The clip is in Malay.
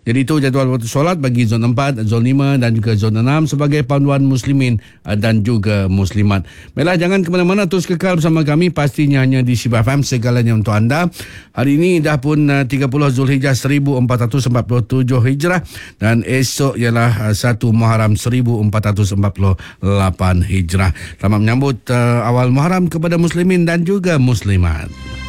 Jadi itu jadual waktu solat bagi zon 4, zon 5 dan juga zon 6 sebagai panduan muslimin dan juga muslimat. Baiklah, jangan ke mana-mana, terus kekal bersama kami pastinya hanya di Shibah FM, segalanya untuk anda. Hari ini dah pun 30 Zulhijjah 1447 Hijrah dan esok ialah 1 Muharram 1448 Hijrah. Selamat menyambut awal Muharram kepada muslimin dan juga muslimat.